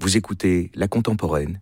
Vous écoutez La Contemporaine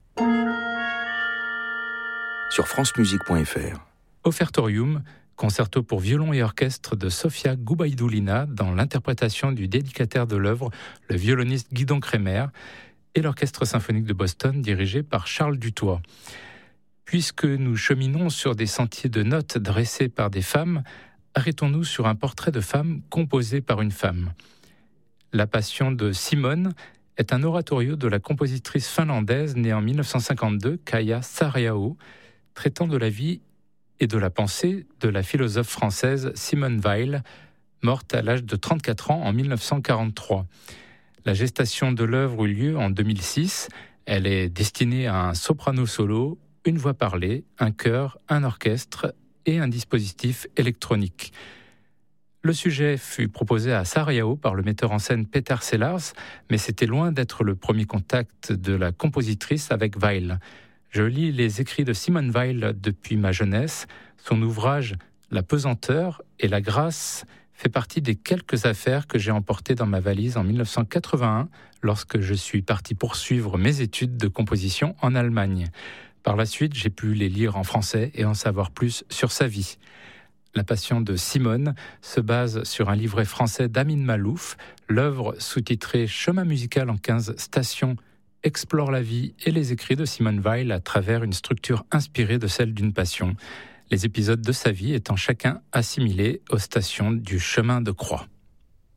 sur francemusique.fr. Offertorium, concerto pour violon et orchestre de Sofia Gubaidoulina dans l'interprétation du dédicataire de l'œuvre, le violoniste Guidon Kremer, et l'Orchestre symphonique de Boston dirigé par Charles Dutoit. Puisque nous cheminons sur des sentiers de notes dressés par des femmes, arrêtons-nous sur un portrait de femme composé par une femme. La Passion de Simone est un oratorio de la compositrice finlandaise née en 1952, Kaija Saariaho, traitant de la vie et de la pensée de la philosophe française Simone Weil, morte à l'âge de 34 ans en 1943. La gestation de l'œuvre eut lieu en 2006. Elle est destinée à un soprano solo, une voix parlée, un chœur, un orchestre et un dispositif électronique. Le sujet fut proposé à Saariaho par le metteur en scène Peter Sellars, mais c'était loin d'être le premier contact de la compositrice avec Weil. Je lis les écrits de Simone Weil depuis ma jeunesse. Son ouvrage « La pesanteur et la grâce » fait partie des quelques affaires que j'ai emportées dans ma valise en 1981 lorsque je suis parti poursuivre mes études de composition en Allemagne. Par la suite, j'ai pu les lire en français et en savoir plus sur sa vie. La Passion de Simone se base sur un livret français d'Amin Malouf. L'œuvre sous-titrée « Chemin musical en 15 stations » explore la vie et les écrits de Simone Weil à travers une structure inspirée de celle d'une passion. Les épisodes de sa vie étant chacun assimilés aux stations du chemin de croix.